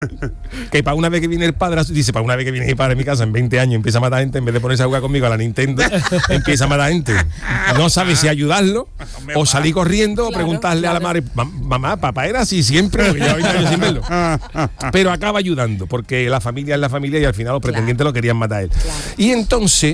Que para una vez que viene el padre, dice, para una vez que viene el padre a mi casa en 20 años empieza a matar gente, en vez de ponerse a jugar conmigo a la Nintendo, empieza a matar gente. No sabe si ayudarlo o salir corriendo o preguntarle a la madre, mamá, papá era así siempre, porque lleva 20 años sin verlo. Pero acaba ayudando, porque la familia es la familia y al final los pretendientes lo querían matar a él. Y entonces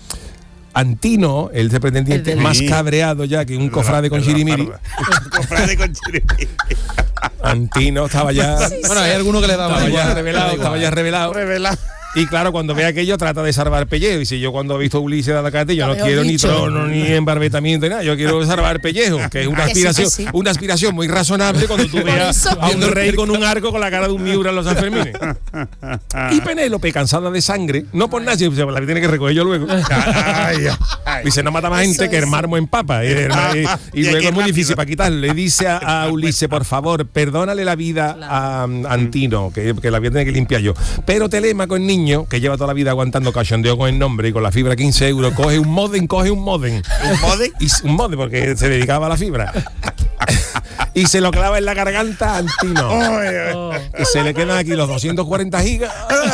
Antino, el pretendiente, más cabreado ya que un cofrade con chirimiri. Cofrade con chirimiri. Antino estaba ya... Bueno, hay alguno que le daba estaba ya revelado. Y claro, cuando ve aquello trata de salvar pellejo. Y si yo cuando he visto a Ulises de Adacate, yo no quiero ni trono, ni embarbetamiento, ni nada. Yo quiero salvar pellejo, que es una aspiración muy razonable cuando tú veas a un rey con un arco con la cara de un Miura en los Sanfermines. Y Penélope, cansada de sangre, no por nada, sino la tiene que recoger yo luego. Dice, no mata más gente que el mármol en papa. Y luego es muy difícil para quitarlo. Le dice a Ulises, por favor, perdónale la vida a Antino, que la voy a tener que limpiar yo. Pero Telémaco, el niño, que lleva toda la vida aguantando cachondeo con el nombre y con la fibra 15 euros, coge un modem. ¿Un modem? Un modem, porque se dedicaba a la fibra. Y se lo clava en la garganta a Antino. Y se le quedan aquí los 240 gigas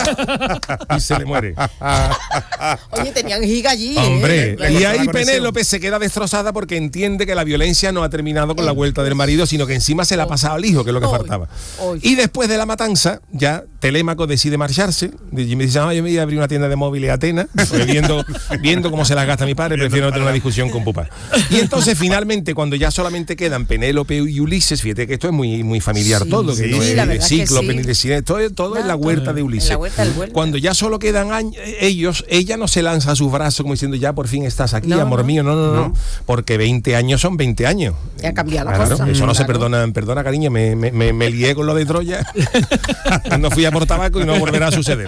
y se le muere. Oye, tenían gigas allí. Hombre, y ahí Penélope se queda destrozada porque entiende que la violencia no ha terminado con la vuelta del marido, sino que encima se la ha pasado al hijo, que es lo que faltaba. Y después de la matanza, ya Telémaco decide marcharse. Y me dice, yo me voy a abrir una tienda de móviles a Atenas, viendo cómo se las gasta mi padre, prefiero no tener una discusión con Pupa. Y entonces finalmente, cuando ya solamente quedan Penélope y Ulises, fíjate que esto es muy familiar todo, que no es de Cíclope ni de Cine, todo es la huerta de Ulises. Cuando ya solo quedan ellos, ella no se lanza a sus brazos como diciendo, ya por fin estás aquí, amor mío, no, porque 20 años son 20 años. Ya ha cambiado la cosa. Eso no se perdona, cariño, me lié con lo de Troya, no fui a por tabaco y no volverá a suceder.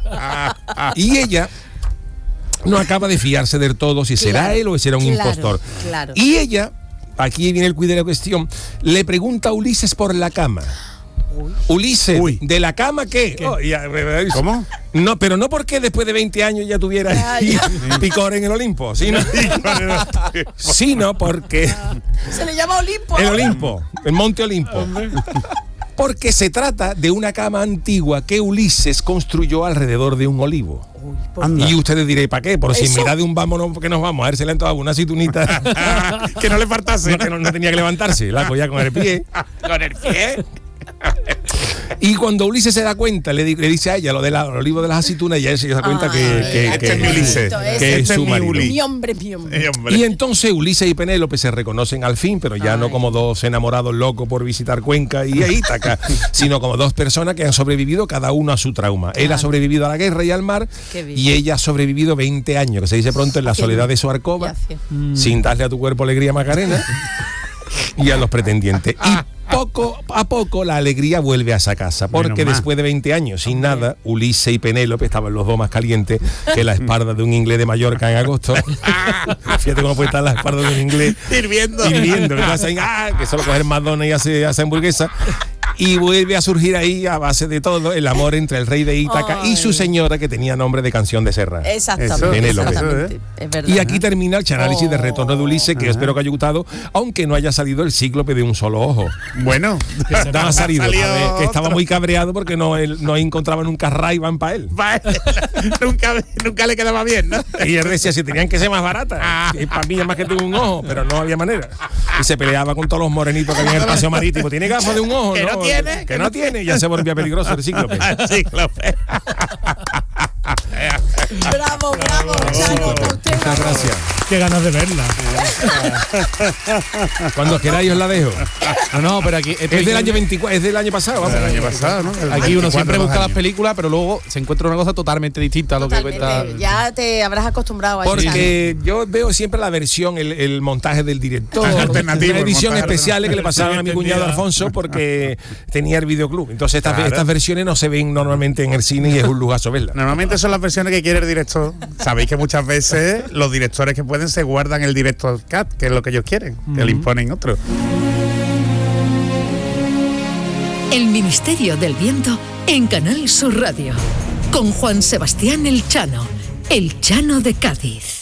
Y ella no acaba de fiarse del todo si será él o será un impostor. Y ella, aquí viene el cuidado de la cuestión, le pregunta a Ulises por la cama. Ulises, ¿de la cama qué? ¿Cómo? No, pero no porque después de 20 años ya tuviera picor en el Olimpo, sino porque... Se le llama Olimpo. El Olimpo, el Monte Olimpo. Porque se trata de una cama antigua que Ulises construyó alrededor de un olivo. Y ustedes diréis, ¿para qué? Por si en mitad de un vámonos que nos vamos a ver, se le han tomado una aceitunita que no le faltase, no tenía que levantarse, la cogía con el pie. ¿Con el pie? Y cuando Ulises se da cuenta, le dice a ella lo del olivo de las aceitunas, y ella se da cuenta que es su marido. Mi hombre. Y entonces Ulises y Penélope se reconocen al fin, pero ya no como dos enamorados locos por visitar Cuenca y Ítaca, sino como dos personas que han sobrevivido cada uno a su trauma. Él ha sobrevivido a la guerra y al mar, y ella ha sobrevivido 20 años, que se dice pronto, en la soledad de su alcoba, sin darle a tu cuerpo alegría, Macarena, y a los pretendientes. Poco a poco la alegría vuelve a esa casa, porque después de 20 años sin nada, Ulises y Penélope estaban los dos más calientes que la espalda de un inglés de Mallorca en agosto. Fíjate cómo puede estar la espalda de un inglés hirviendo, que solo coger Madonna y hace hamburguesa. Y vuelve a surgir ahí, a base de todo, el amor entre el rey de Ítaca y su señora, que tenía nombre de canción de Serra. Exactamente. Es verdad. Y aquí termina el análisis de retorno de Ulises, que espero que haya gustado, aunque no haya salido el cíclope de un solo ojo. Bueno, no ha salido, que estaba muy cabreado porque no encontraba nunca Ray-Ban para él. nunca le quedaba bien, ¿no? Y él decía, si tenían que ser más baratas, para mí es más que tengo un ojo, pero no había manera. Y se peleaba con todos los morenitos que había en el paseo marítimo. ¿Tiene gafas de un ojo? Que no tiene, ya se volvía peligroso el cíclope. Bravo, Chano, muchas gracias. Qué ganas de verla. Cuando queráis os la dejo. No, pero aquí es del año 24, es del año pasado, vamos. Del año pasado, ¿no? Aquí uno siempre busca las películas, pero luego se encuentra una cosa totalmente distinta a lo que cuenta. Ya te habrás acostumbrado a eso. Porque yo veo siempre la versión, el montaje del director, una edición especial que le pasaban a mi cuñado Alfonso porque tenía el videoclub. Entonces estas versiones no se ven normalmente en el cine y es un lujazo verlas. Normalmente son las versiones que quiere el director. Sabéis que muchas veces los directores que pueden se guardan el director cut, que es lo que ellos quieren, que le imponen otro. El Ministerio del Viento en Canal Sur Radio, con Juan Sebastián El Chano de Cádiz.